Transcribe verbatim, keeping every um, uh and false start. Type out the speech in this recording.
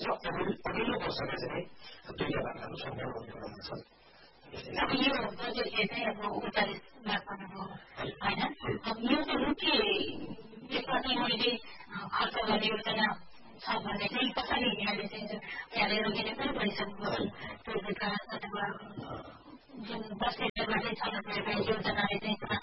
अघिल्लो वर्षमा चाहिँ दुईटा भाकाहरू सम्पन्न हुने क्रममा छन्। अब यो बजेटले चाहिँ अब उन्चालिस लाख बनाउनु होइन, अब यो चाहिँ के यसमा चाहिँ मैले खर्च गर्ने योजना छ भने चाहिँ कसरी यहाँले चाहिँ यहाँले रोकिने पनि भइसक्नुभयो त्यो विकास अथवा जुन बस्ने निर्माण छनौट गरेका योजनाले चाहिँ